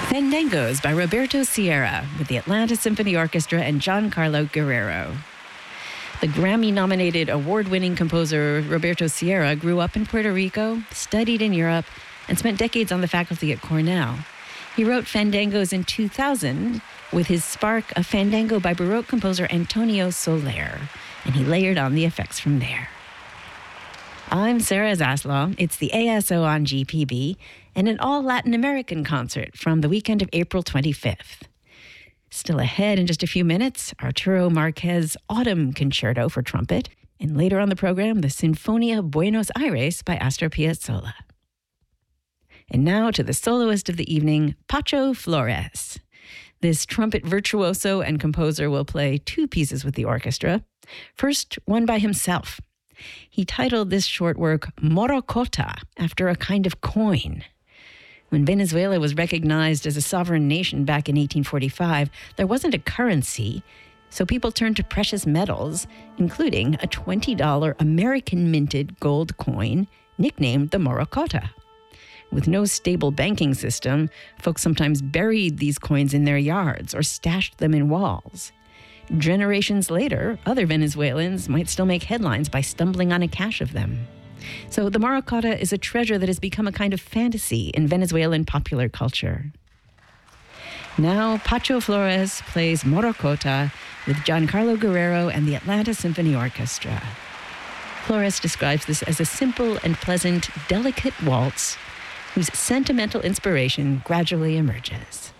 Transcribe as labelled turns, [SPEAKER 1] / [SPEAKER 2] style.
[SPEAKER 1] Fandangos by Roberto Sierra with the Atlanta Symphony Orchestra and Giancarlo Guerrero. The Grammy-nominated award-winning composer Roberto Sierra grew up in Puerto Rico, studied in Europe, and spent decades on the faculty at Cornell. He wrote Fandangos in 2000 with his spark of Fandango by Baroque composer Antonio Soler, and he layered on the effects from there. I'm Sarah Zaslaw. It's the ASO on GPB and an all-Latin American concert from the weekend of April 25th. Still ahead in just a few minutes, Arturo Marquez' Autumn Concerto for trumpet, and later on the program, the Sinfonia Buenos Aires by Astor Piazzolla. And now to the soloist of the evening, Pacho Flores. This trumpet virtuoso and composer will play two pieces with the orchestra. First, one by himself. He titled this short work Morocota, after a kind of coin. When Venezuela was recognized as a sovereign nation back in 1845, there wasn't a currency, so people turned to precious metals, including a $20 American-minted gold coin nicknamed the Morocota. With no stable banking system, folks sometimes buried these coins in their yards or stashed them in walls. Generations later, other Venezuelans might still make headlines by stumbling on a cache of them. So the Morocota is a treasure that has become a kind of fantasy in Venezuelan popular culture. Now, Pacho Flores plays Morocota with Giancarlo Guerrero and the Atlanta Symphony Orchestra. Flores describes this as a simple and pleasant, delicate waltz whose sentimental inspiration gradually emerges.